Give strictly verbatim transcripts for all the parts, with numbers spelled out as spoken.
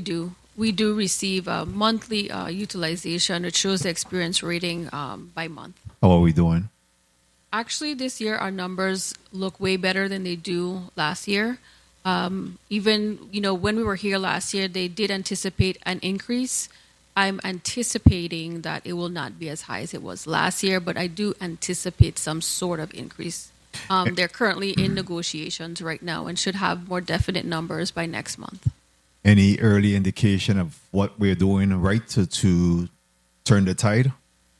do. We do receive a monthly uh, utilization. It shows the experience rating um, by month. How are we doing? Actually, this year our numbers look way better than they do last year. Um, even, you know, when we were here last year, they did anticipate an increase. I'm anticipating that it will not be as high as it was last year, but I do anticipate some sort of increase. Um, they're currently in negotiations right now and should have more definite numbers by next month. Any early indication of what we're doing right to, to turn the tide?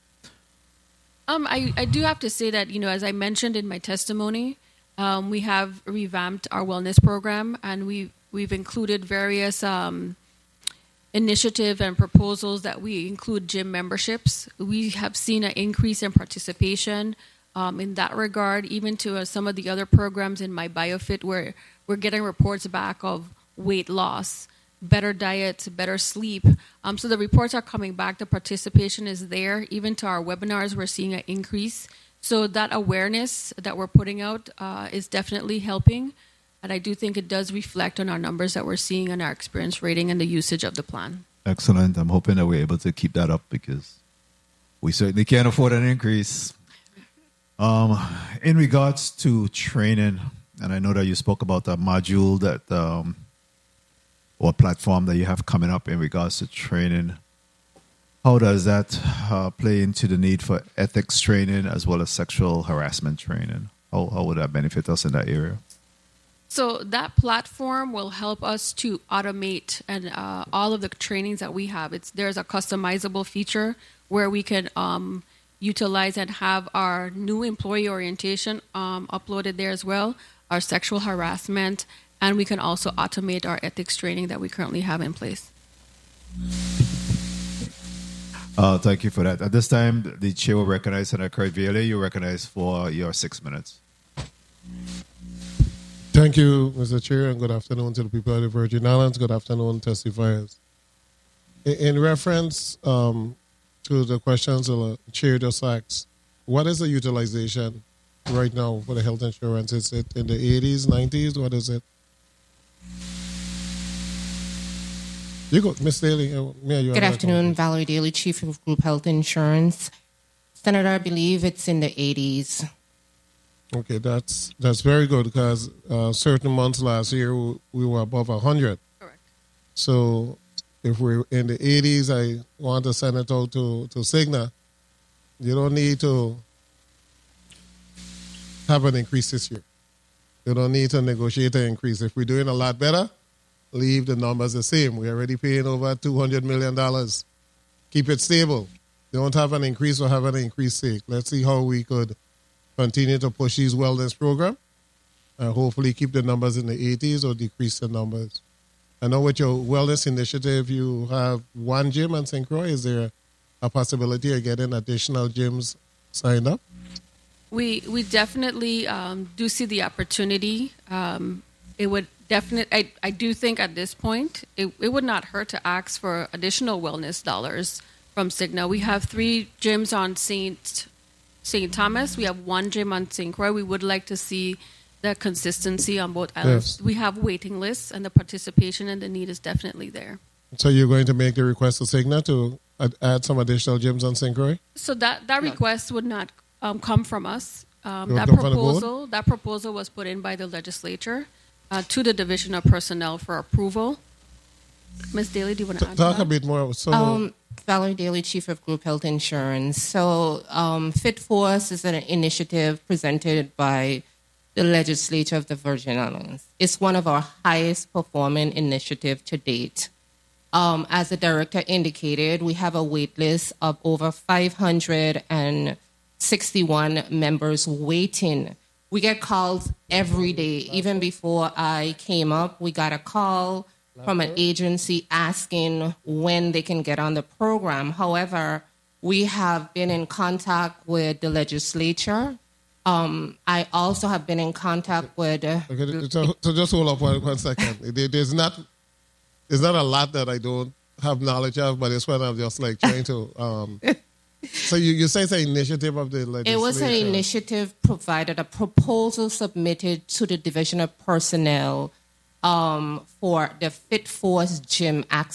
Um, I, I do have to say that, you know, as I mentioned in my testimony, um, we have revamped our wellness program, and we, we've included various um, initiatives and proposals that we include gym memberships. We have seen an increase in participation um, in that regard, even to uh, some of the other programs in My BioFit, where we're getting reports back of weight loss, better diet, better sleep. Um, so the reports are coming back. The participation is there. Even to our webinars, we're seeing an increase. So that awareness that we're putting out uh, is definitely helping. And I do think it does reflect on our numbers that we're seeing and our experience rating and the usage of the plan. Excellent. I'm hoping that we're able to keep that up because we certainly can't afford an increase. Um, in regards to training, and I know that you spoke about the module that um, or platform that you have coming up in regards to training. How does that uh, play into the need for ethics training as well as sexual harassment training? How, how would that benefit us in that area? So that platform will help us to automate and uh, all of the trainings that we have. It's there's a customizable feature where we can um, utilize and have our new employee orientation um, uploaded there as well, our sexual harassment, and we can also automate our ethics training that we currently have in place. Uh, thank you for that. At this time, the chair will recognize Senator Kurt Valley. You're recognized for your six minutes. Thank you, Mister Chair, and good afternoon to the people of the Virgin Islands. Good afternoon, testifiers. In, in reference um, to the questions the Chair just asked, what is the utilization right now for the health insurance? Is it in the eighties, nineties? What is it? You go, Miz Daly. Uh, yeah, you Good afternoon, Valerie Daly, Chief of Group Health Insurance. Senator, I believe it's in the eighties. Okay, that's that's very good because uh, certain months last year we, we were above one hundred. Correct. So if we're in the eighties, I want to send it out to, to Cigna. You don't need to have an increase this year. You don't need to negotiate an increase. If we're doing a lot better, leave the numbers the same. We're already paying over two hundred million dollars. Keep it stable. Don't have an increase or have an increased sake. Let's see how we could continue to push these wellness program and hopefully keep the numbers in the eighties or decrease the numbers. I know with your wellness initiative, you have one gym in Saint Croix. Is there a possibility of getting additional gyms signed up? We we definitely um, do see the opportunity. Um, it would definitely, I, I do think at this point, it, it would not hurt to ask for additional wellness dollars from Cigna. We have three gyms on Saint Saint Thomas. We have one gym on Saint Croix. We would like to see the consistency on both islands. Yes. We have waiting lists, and the participation and the need is definitely there. So you're going to make the request to Cigna to add, add some additional gyms on Saint Croix? So that, that request would not um, come from us. Um, It would that come from the board? proposal that proposal was put in by the legislature uh, to the Division of Personnel for approval. Miz Daly, do you want to T- add talk to a that? bit more. So Um, Valerie Daly, Chief of Group Health Insurance. So um, Fit for Us is an initiative presented by the legislature of the Virgin Islands. It's one of our highest performing initiatives to date. Um, as the director indicated, we have a wait list of over five hundred sixty-one members waiting. We get calls every day. Even before I came up, we got a call from an agency asking when they can get on the program. However, we have been in contact with the legislature. Um, I also have been in contact with... Uh, Okay, so, so just hold up one, one second. There- There's not, there's not a lot that I don't have knowledge of, but it's when I'm just like trying to. Um, so you, you say it's an initiative of the legislature. It was an initiative provided, a proposal submitted to the Division of Personnel um, for the Fit Force Gym Access